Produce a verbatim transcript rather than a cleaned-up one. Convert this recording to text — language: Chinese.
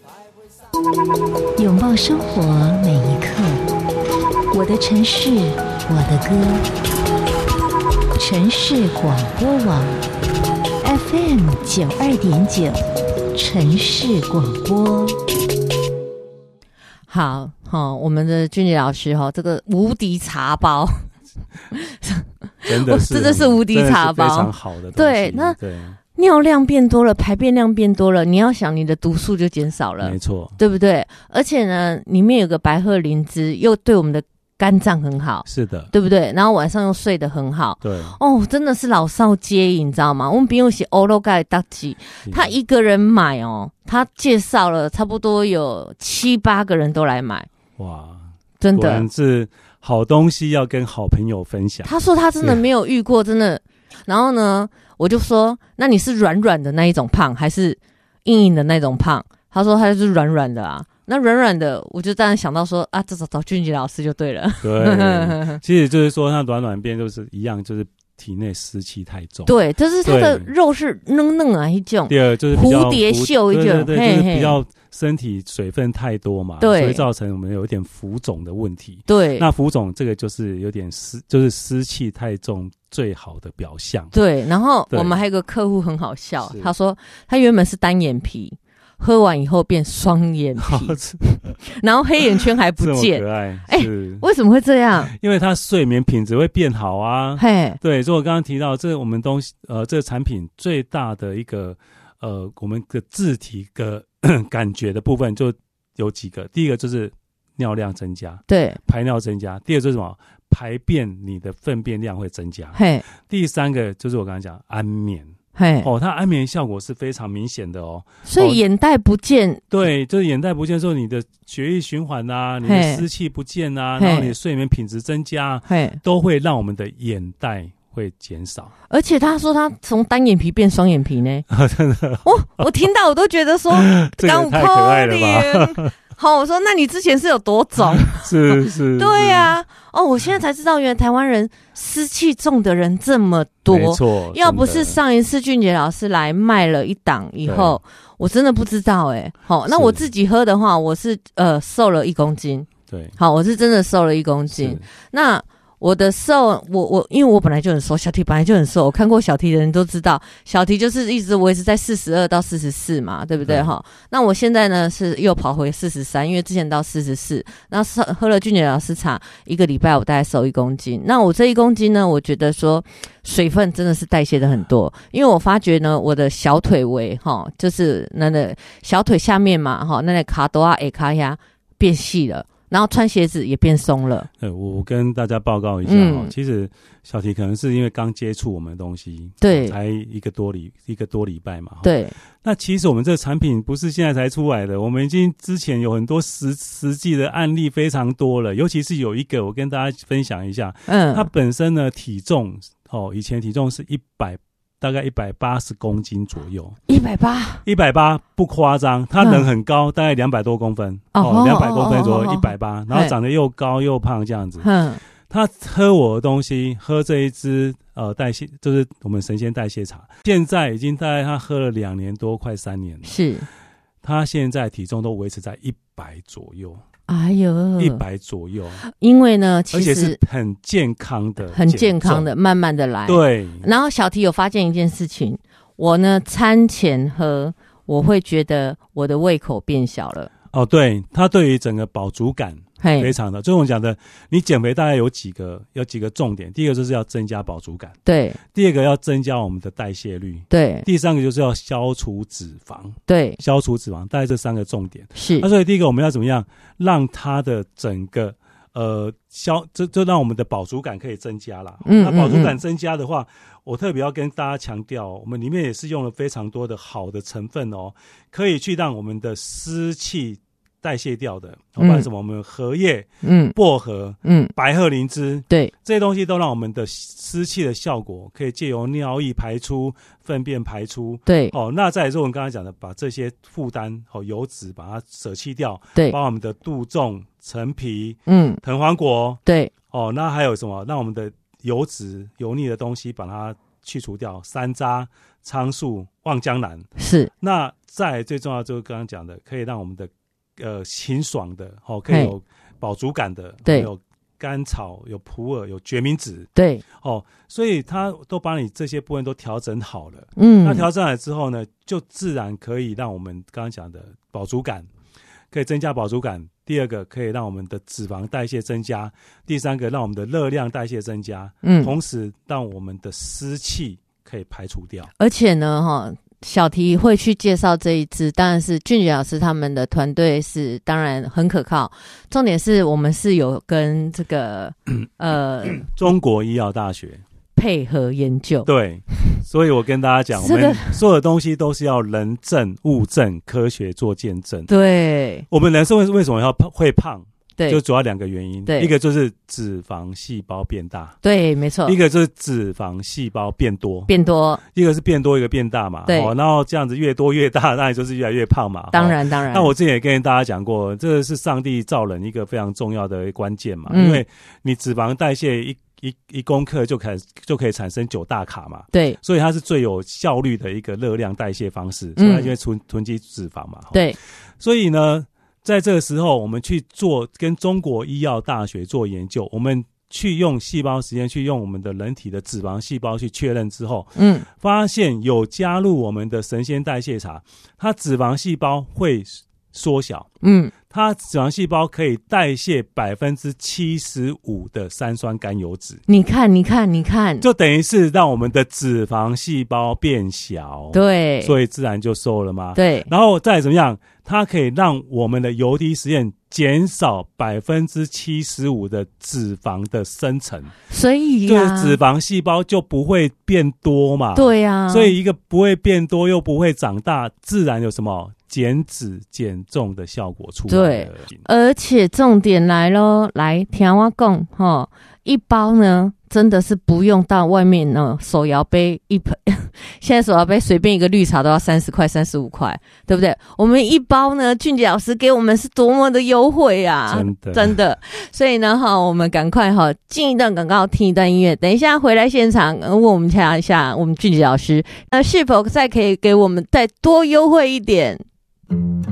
拥抱生活每一刻，我的城市，我的歌。城市广播网 F M 九二点九，城市广播。好，好、哦，我们的俊杰老师哈、哦，这个无敌茶包， 真的是， 真的是无敌茶包， 非常好的东西。 对，那对。 尿量变多了，排便量变多了，你要想你的毒素就减少了， 没错， 对不对？而且呢，里面有个白鹤灵芝，又对我们的肝脏很好， 是的， 对不对？然后晚上又睡得很好， 对， 哦，真的是老少皆宜，你知道吗？我们朋友是欧罗盖大吉，他一个人买哦，他介绍了差不多有七八个人都来买， 哇， 真的， 果然是好东西要跟好朋友分享。 他说他真的没有遇过，真的。然后呢，我就说，那你是软软的那一种胖，还是硬硬的那种胖？他说他就是软软的啊。那软软的，我就当然想到说啊，这找找俊杰老师就对了。 对，其实就是说，它软软变就是一样，就是体内湿气太重。 对，就是它的肉是嫩嫩啊一种。 第二就是比较蝴蝶袖一种， 对对对，就是比较身体水分太多嘛， 对， 所以造成我们有一点浮肿的问题。 对， 那浮肿这个就是有点湿，就是湿气太重最好的表象。 对，然后我们还有个客户很好笑，他说他原本是单眼皮。喝完以后变双眼皮，然后黑眼圈还不见， 这么可爱。 哎、欸，为什么会这样？ 因为它睡眠品质会变好啊。 嘿， 对，所以我刚刚提到，这我们东西，呃，这个产品最大的一个，呃，我们的自体的感觉的部分就有几个。第一个就是尿量增加， 对， 排尿增加；第二就是什么？排便你的粪便量会增加。 嘿， 第三个就是我刚才讲安眠。 嘿， 哦，它安眠效果是非常明显的哦， 所以眼袋不见，哦、 对，就是眼袋不见的时候，你的血液循环啊，你的湿气不见啊，然后你的睡眠品质增加，都会让我们的眼袋会减少。 而且他说他从单眼皮变双眼皮呢， 真的， 我我听到我都觉得说， 这个太可爱了吧。 好，我说那你之前是有多肿？ 是是， 对呀、啊，哦，我现在才知道，原来台湾人湿气重的人这么多， 没错。 要不是上一次俊杰老师来卖了一档以后，我真的不知道哎、欸。好，那我自己喝的话，我是呃瘦了一公斤。 对， 好，我是真的瘦了一公斤。那我的瘦，我我因为我本来就很瘦，小提本来就很瘦，我看过小提的人都知道，小提就是一直维持在四十二到四十四嘛，对不对哈？那我现在呢是又跑回四十三，因为之前到四十四，然后喝了俊杰老师茶一个礼拜，我大概瘦一公斤。那我这一公斤呢，我觉得说水分真的是代谢的很多，因为我发觉呢，我的小腿围哈，就是那个小腿下面嘛哈，那个卡多啊、A 卡呀变细了。然后穿鞋子也变松了。 对，我跟大家报告一下哦、嗯，其实小提可能是因为刚接触我们的东西， 对， 才一个多礼一个多礼拜嘛。 对， 那其实我们这个产品不是现在才出来的，我们已经之前有很多实实际的案例非常多了，尤其是有一个我跟大家分享一下，嗯，它本身呢体重哦，以前体重是一百。大概一百八十公斤左右， 一百八， 一百八不夸张。他人很高，嗯、大概两百多公分，哦，两百公分左右，一百八，然后长得又高又胖这样子。嗯，他喝我的东西，喝这一支呃代谢，就是我们神仙代谢茶，现在已经大概他喝了两年多，快三年了。 是， 他现在体重都维持在一百左右。 哎呦， 一百左右， 因为呢，其实而且是很健康的， 很健康的，慢慢的来。 对。 然后小提有发现一件事情，我呢餐前喝，我会觉得我的胃口变小了。 哦，对，它对于整个饱足感非常的，就是我讲的，你减肥大概有几个有几个重点，第一个就是要增加饱足感， 对； 第二个要增加我们的代谢率， 对； 第三个就是要消除脂肪， 对， 消除脂肪，大概这三个重点是。 那所以第一个我们要怎么样让它的整个呃消，这这让我们的饱足感可以增加啦。嗯，那饱足感增加的话，嗯嗯我特别要跟大家强调，我们里面也是用了非常多的好的成分哦，可以去让我们的湿气代谢掉的，包括什么？我们荷叶、嗯、薄荷、嗯、白鹤灵芝， 对， 这些东西都让我们的湿气的效果可以借由尿液排出、粪便排出。 对， 哦，那再来是我们刚才讲的，把这些负担哦油脂把它舍弃掉， 对， 包括我们的杜仲、陈皮、 嗯、 藤黄果， 对， 哦，那还有什么？让我们的油脂、油腻的东西把它去除掉山楂、苍术、望江南。 是。 那再来最重要就是刚刚讲的，可以让我们的呃清爽的，哦，可以有饱足感的， 对， 有甘草、有普洱、有决明子， 对， 哦，所以它都把你这些部分都调整好了。 嗯， 那调整好之后呢，就自然可以让我们刚刚讲的饱足感，可以增加饱足感。第二个可以让我们的脂肪代谢增加，第三个让我们的热量代谢增加，嗯，同时让我们的湿气可以排除掉。 而且呢，哈。小提会去介绍这一支，当然是俊杰老师他们的团队是当然很可靠。重点是我们是有跟这个呃中国医药大学配合研究， 对，所以我跟大家讲，我们所有的东西都是要人证、物证、科学做见证。 对， 我们人生为什么要会胖？ 对， 就主要两个原因， 对， 一个就是脂肪细胞变大， 对，没错， 一个就是脂肪细胞变多， 变多， 一个是变多，一个变大嘛， 对， 哦，然后这样子越多越大，那就是越来越胖嘛， 当然，当然。 那我之前也跟大家讲过，这是上帝造人一个非常重要的关键嘛，嗯、因为你脂肪代谢一一一公克就可以就可以产生九大卡嘛， 对， 所以它是最有效率的一个热量代谢方式，所以它就会囤囤积脂肪嘛， 对， 所以呢。在这个时候，我们去做跟中国医药大学做研究，我们去用细胞实验，去用我们的人体的脂肪细胞去确认之后，嗯，发现有加入我们的神仙代谢茶，它脂肪细胞会缩小，嗯，它脂肪细胞可以代谢百分之七十五的三酸甘油酯。 你看，你看，你看， 就等于是让我们的脂肪细胞变小， 对， 所以自然就瘦了嘛。 对， 然后再怎么样？它可以让我们的油滴实验减少百分之七十五的脂肪的生成， 所以呀、啊，脂肪细胞就不会变多嘛。 对呀、啊， 所以一个不会变多又不会长大，自然有什么减脂减重的效果出来。 对，而且重点来咯，来听我讲哈，一包呢真的是不用到外面呢手摇杯一盆。现在手摇杯随便一个绿茶都要三十块、三十五块，对不对？我们一包呢，俊杰老师给我们是多么的优惠啊！ 真的， 真的。所以呢，哈，我们赶快哈进一段广告，听一段音乐。等一下回来现场，问我们瞧一下，我们俊杰老师，那是否再可以给我们再多优惠一点？